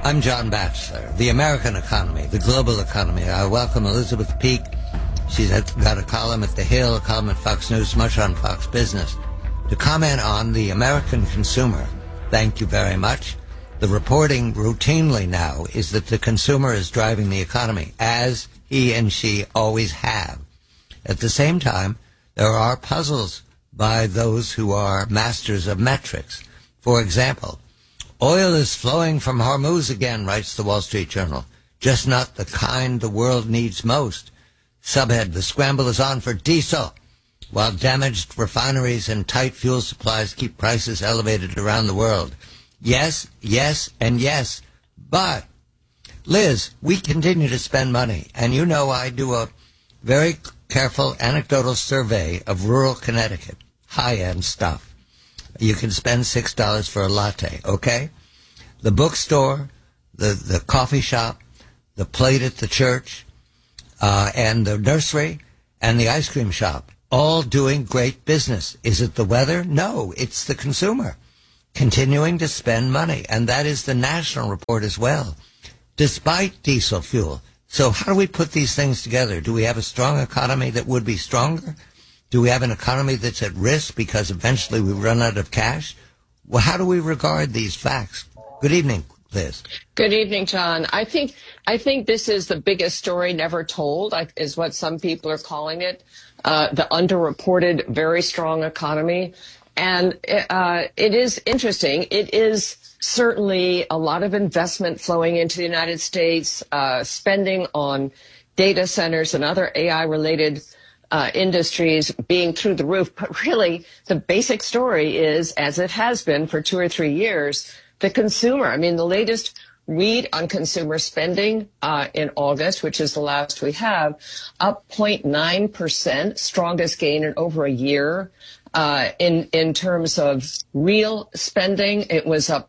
I'm John Batchelor. The American economy, the global economy. I welcome Elizabeth Peak. She's got a column at The Hill, a column at Fox News, much on Fox Business, to comment on the American consumer. Thank you very much. The reporting routinely now is that the consumer is driving the economy, as he and she always have. At the same time, there are puzzles by those who are masters of metrics. For example, oil is flowing from Hormuz again, writes the Wall Street Journal. Just not the kind the world needs most. Subhead, the scramble is on for diesel, while damaged refineries and tight fuel supplies keep prices elevated around the world. Yes, yes, and yes. But, Liz, we continue to spend money. And you know I do a very careful anecdotal survey of rural Connecticut. High-end stuff. You can spend $6 for a latte, okay? The bookstore, the coffee shop, the plate at the church, and the nursery, and the ice cream shop, all doing great business. Is it the weather? No, it's the consumer continuing to spend money, and that is the national report as well, despite diesel fuel. So how do we put these things together? Do we have a strong economy that would be stronger? Do we have an economy that's at risk because eventually we run out of cash? Well, how do we regard these facts? Good evening, Liz. Good evening, John. I think this is the biggest story never told, is what some people are calling it. The underreported, very strong economy. And it is interesting. It is certainly a lot of investment flowing into the United States, spending on data centers and other AI-related industries being through the roof. But really, the basic story is, as it has been for 2 or 3 years, the consumer. I mean, the latest read on consumer spending in August, which is the last we have, up 0.9%, strongest gain in over a year. In terms of real spending, it was up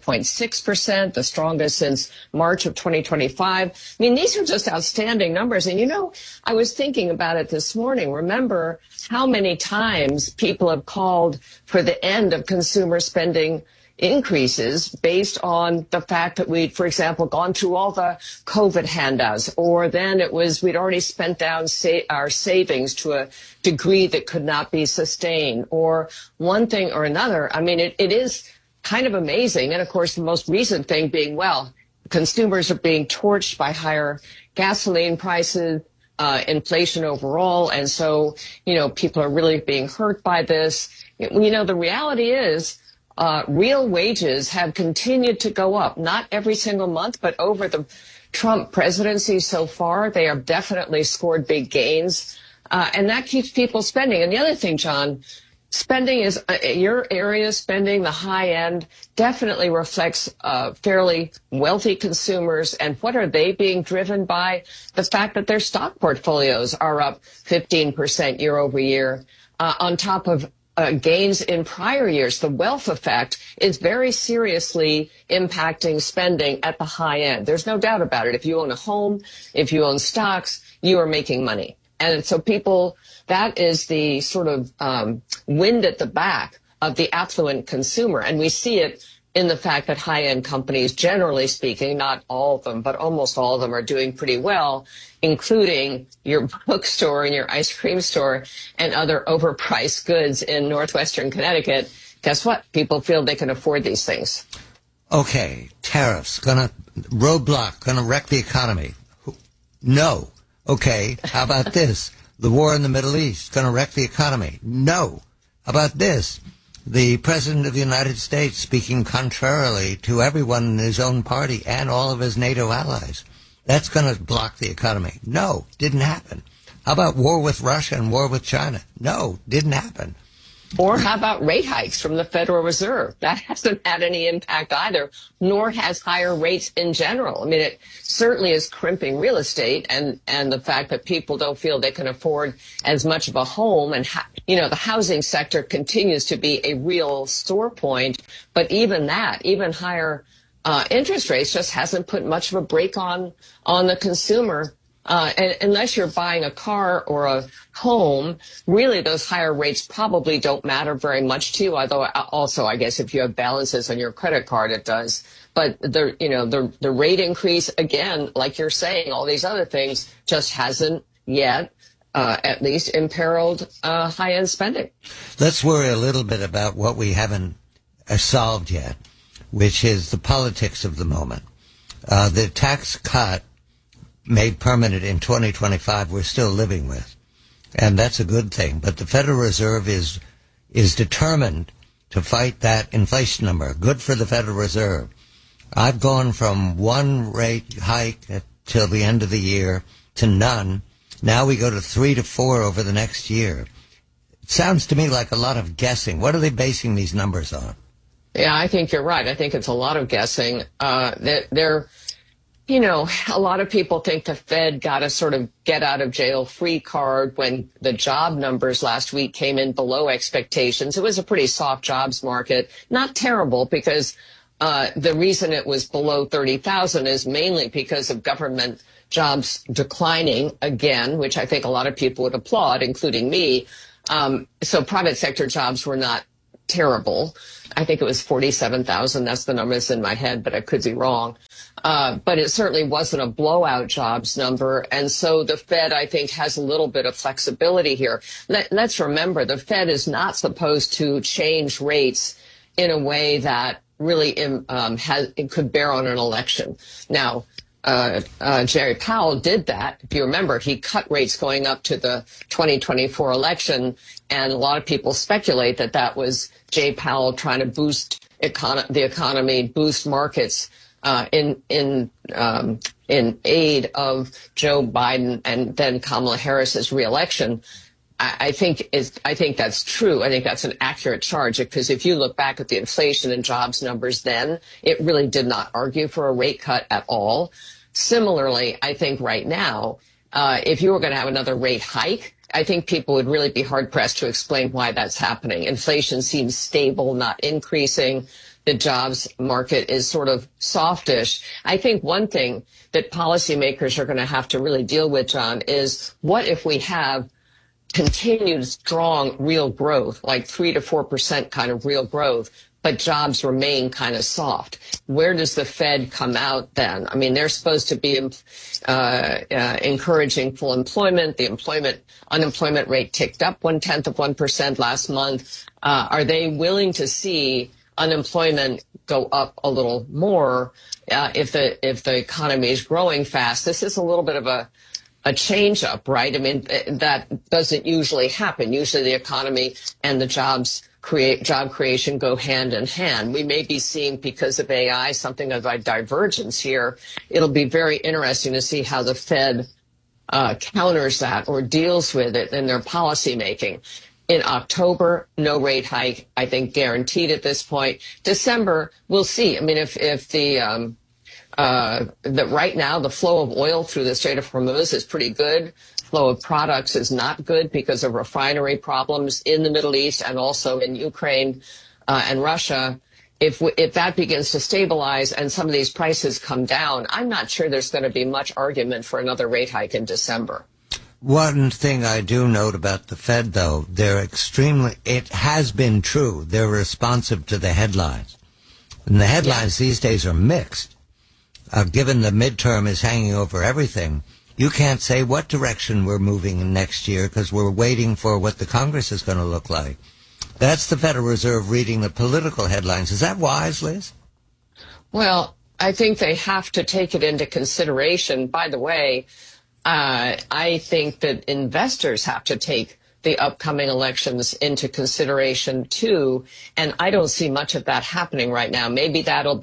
0.6%, the strongest since March of 2025. I mean, these are just outstanding numbers. And, you know, I was thinking about it this morning. Remember how many times people have called for the end of consumer spending increases based on the fact that we'd, for example, gone through all the COVID handouts, or then it was we'd already spent down our savings to a degree that could not be sustained, or one thing or another. I mean, it is kind of amazing. And of course, the most recent thing being, well, consumers are being torched by higher gasoline prices, inflation overall. And so, you know, people are really being hurt by this. You know, the reality is, real wages have continued to go up, not every single month, but over the Trump presidency so far, they have definitely scored big gains. And that keeps people spending. And the other thing, John, spending is your area spending, the high end, definitely reflects fairly wealthy consumers. And what are they being driven by? The fact that their stock portfolios are up 15% year over year, on top of gains in prior years. The wealth effect is very seriously impacting spending at the high end. There's no doubt about it. If you own a home, if you own stocks, you are making money. And so people, that is the sort of wind at the back of the affluent consumer. And we see it in the fact that high-end companies, generally speaking, not all of them, but almost all of them are doing pretty well, including your bookstore and your ice cream store and other overpriced goods in northwestern Connecticut. Guess what? People feel they can afford these things. Okay, tariffs, roadblock, gonna wreck the economy. No. Okay, how about this? The war in the Middle East, gonna wreck the economy. No. How about this? The President of the United States speaking contrarily to everyone in his own party and all of his NATO allies. That's going to block the economy. No, didn't happen. How about war with Russia and war with China? No, didn't happen. Or how about rate hikes from the Federal Reserve? That hasn't had any impact either, nor has higher rates in general. I mean, it certainly is crimping real estate, and the fact that people don't feel they can afford as much of a home. And, you know, the housing sector continues to be a real sore point. But even that, even higher interest rates just hasn't put much of a brake on the consumer And unless you're buying a car or a home, really those higher rates probably don't matter very much to you. Although also, I guess if you have balances on your credit card, it does. But the rate increase, again, like you're saying, all these other things just hasn't yet, at least imperiled high-end spending. Let's worry a little bit about what we haven't solved yet, which is the politics of the moment. The tax cut made permanent in 2025 we're still living with, and that's a good thing. But the Federal Reserve is determined to fight that inflation number. Good for the Federal Reserve. I've gone from one rate hike till the end of the year to none. Now we go to 3 to 4 over the next year. It sounds to me like a lot of guessing. What are they basing these numbers on? Yeah, I think you're right. I think it's a lot of guessing. A lot of people think the Fed got a sort of get out of jail free card when the job numbers last week came in below expectations. It was a pretty soft jobs market. Not terrible, because the reason it was below 30,000 is mainly because of government jobs declining again, which I think a lot of people would applaud, including me. So private sector jobs were not terrible. I think it was 47,000. That's the numbers in my head, but I could be wrong. But it certainly wasn't a blowout jobs number. And so the Fed, I think, has a little bit of flexibility here. Let's remember, the Fed is not supposed to change rates in a way that really it could bear on an election. Now, Jerry Powell did that. If you remember, he cut rates going up to the 2024 election, and a lot of people speculate that that was Jay Powell trying to boost the economy, boost markets in aid of Joe Biden and then Kamala Harris's reelection. I think that's true. I think that's an accurate charge, because if you look back at the inflation and jobs numbers then, it really did not argue for a rate cut at all. Similarly, I think right now, if you were going to have another rate hike, I think people would really be hard-pressed to explain why that's happening. Inflation seems stable, not increasing. The jobs market is sort of softish. I think one thing that policymakers are going to have to really deal with, John, is what if we have continued strong real growth, like 3 to 4% kind of real growth, but jobs remain kind of soft? Where does the Fed come out then? I mean, they're supposed to be encouraging full employment. The unemployment rate ticked up 0.1% last month. Are they willing to see unemployment go up a little more if the economy is growing fast? This is a little bit of a change up, right? I mean, that doesn't usually happen. Usually the economy and the job creation go hand in hand. We may be seeing, because of AI, something of a divergence here. It'll be very interesting to see how the Fed counters that or deals with it in their policy making. In October, no rate hike, I think, guaranteed at this point. December, we'll see. I mean, if right now the flow of oil through the Strait of Hormuz is pretty good. Flow of products is not good because of refinery problems in the Middle East and also in Ukraine and Russia. If that begins to stabilize and some of these prices come down, I'm not sure there's going to be much argument for another rate hike in December. One thing I do note about the Fed, though, it has been true, they're responsive to the headlines. And the headlines these days are mixed. Given the midterm is hanging over everything, you can't say what direction we're moving in next year because we're waiting for what the Congress is going to look like. That's the Federal Reserve reading the political headlines. Is that wise, Liz? Well, I think they have to take it into consideration. By the way, I think that investors have to take the upcoming elections into consideration, too. And I don't see much of that happening right now. Maybe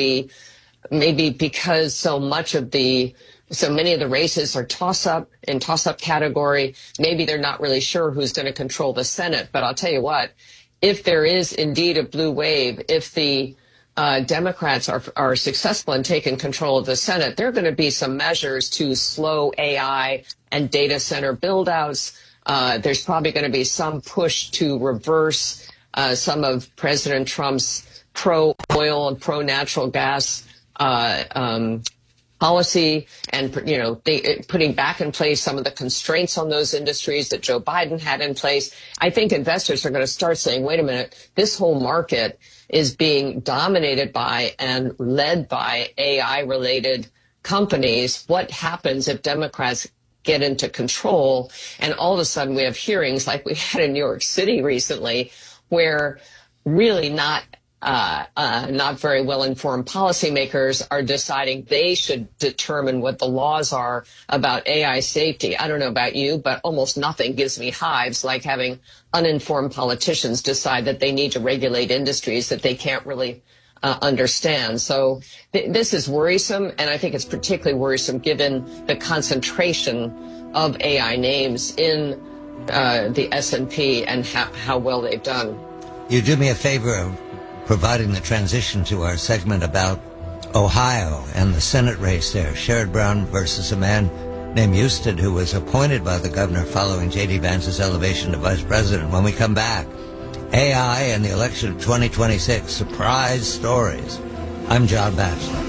because so many of the races are toss-up category, maybe they're not really sure who's going to control the Senate. But I'll tell you what, if there is indeed a blue wave, if the Democrats are successful in taking control of the Senate, there are going to be some measures to slow AI and data center build-outs. There's probably going to be some push to reverse some of President Trump's pro-oil and pro-natural gas policy and, putting back in place some of the constraints on those industries that Joe Biden had in place, I think investors are going to start saying, wait a minute, this whole market is being dominated by and led by AI-related companies. What happens if Democrats get into control and all of a sudden we have hearings like we had in New York City recently where really not very well-informed policymakers are deciding they should determine what the laws are about AI safety. I don't know about you, but almost nothing gives me hives like having uninformed politicians decide that they need to regulate industries that they can't really understand. So this is worrisome, and I think it's particularly worrisome given the concentration of AI names in the S&P and how well they've done. You do me a favor of providing the transition to our segment about Ohio and the Senate race there, Sherrod Brown versus a man named Houston, who was appointed by the governor following J.D. Vance's elevation to vice president. When we come back, AI and the election of 2026, surprise stories. I'm John Batchelor.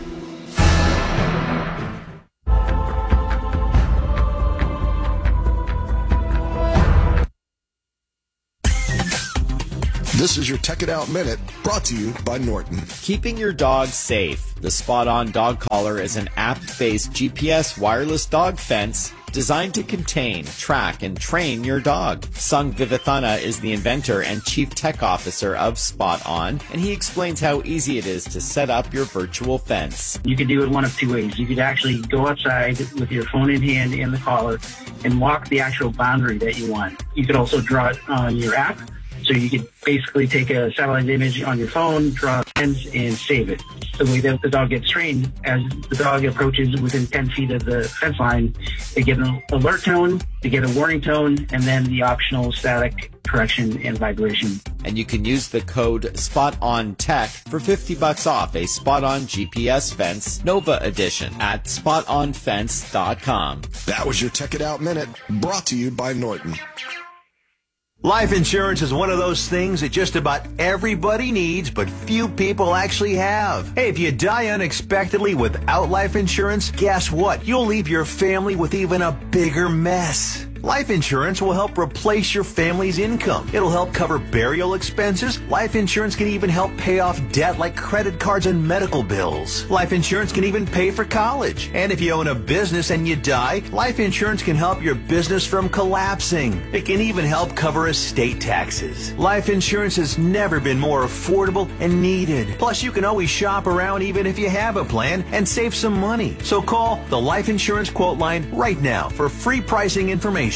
This is your Tech It Out Minute, brought to you by Norton. Keeping your dog safe. The Spot On Dog Collar is an app-based GPS wireless dog fence designed to contain, track, and train your dog. Sung Vivathana is the inventor and chief tech officer of Spot On, and he explains how easy it is to set up your virtual fence. You could do it one of two ways. You could actually go outside with your phone in hand and the collar and walk the actual boundary that you want. You could also draw it on your app. So you could basically take a satellite image on your phone, draw a fence, and save it. The way that the dog gets trained, as the dog approaches within 10 feet of the fence line, they get an alert tone, they get a warning tone, and then the optional static correction and vibration. And you can use the code SPOTONTECH for $50 off a Spot On GPS fence Nova edition at SpotOnFence.com. That was your Tech It Out Minute, brought to you by Norton. Life insurance is one of those things that just about everybody needs, but few people actually have. Hey, if you die unexpectedly without life insurance, guess what? You'll leave your family with even a bigger mess. Life insurance will help replace your family's income. It'll help cover burial expenses. Life insurance can even help pay off debt like credit cards and medical bills. Life insurance can even pay for college. And if you own a business and you die, life insurance can help your business from collapsing. It can even help cover estate taxes. Life insurance has never been more affordable and needed. Plus, you can always shop around even if you have a plan and save some money. So call the Life Insurance Quote Line right now for free pricing information.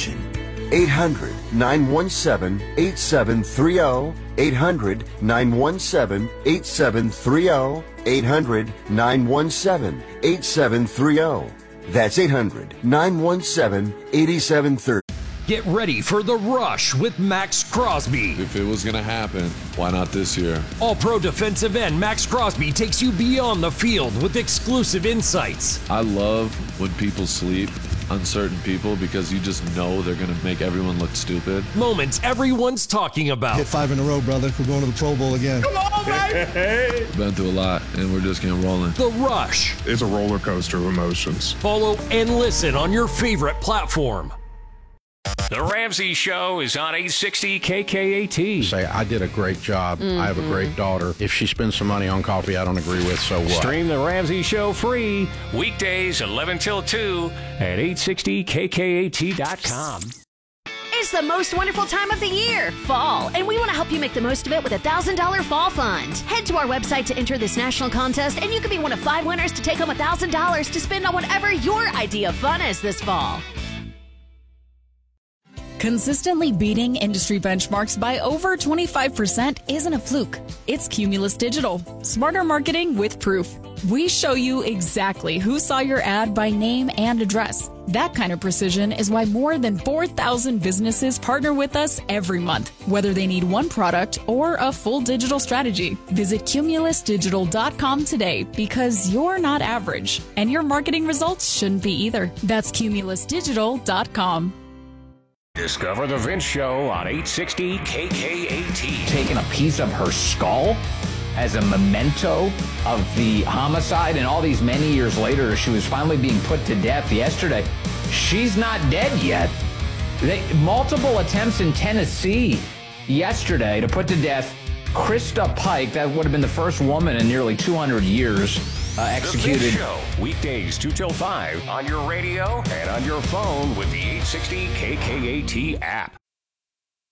800-917-8730. 800-917-8730. 800-917-8730. That's 800-917-8730. Get ready for The Rush with Max Crosby. If it was going to happen, why not this year? All-pro defensive end Max Crosby takes you beyond the field with exclusive insights. I love when people sleep, uncertain people, because you just know they're going to make everyone look stupid. Moments everyone's talking about. Hit 5 in a row, brother. We're going to the Pro Bowl again. Come on, baby! Been through a lot, and we're just getting rolling. The Rush. It's a roller coaster of emotions. Follow and listen on your favorite platform. The Ramsey Show is on 860 KKAT. Say, I did a great job. I have a great daughter. If she spends some money on coffee I don't agree with, so what? Stream The Ramsey Show free weekdays 11 till 2 at 860KKAT.com. It's the most wonderful time of the year, fall, and we want to help you make the most of it with a $1,000 fall fund. Head to our website to enter this national contest, and you could be one of 5 winners to take home $1,000 to spend on whatever your idea of fun is this fall. Consistently beating industry benchmarks by over 25% isn't a fluke. It's Cumulus Digital. Smarter marketing with proof. We show you exactly who saw your ad by name and address. That kind of precision is why more than 4,000 businesses partner with us every month, whether they need one product or a full digital strategy. Visit cumulusdigital.com today, because you're not average, and your marketing results shouldn't be either. That's cumulusdigital.com. Discover The Vince Show on 860 KKAT. Taking a piece of her skull? as a memento of the homicide, and all these many years later, she was finally being put to death yesterday. She's not dead yet. Multiple attempts in Tennessee yesterday to put to death Krista Pike. That would have been the first woman in nearly 200 years executed. The Big Show, weekdays 2 till 5 on your radio and on your phone with the 860 KKAT app.